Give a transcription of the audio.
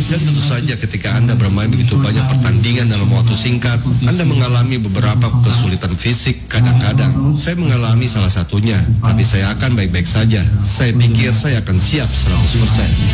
Dan tentu saja ketika Anda bermain begitu banyak pertandingan dalam waktu singkat, Anda mengalami beberapa kesulitan fisik kadang-kadang. Saya mengalami salah satunya, tapi saya akan baik-baik saja. Saya pikir saya akan siap 100%.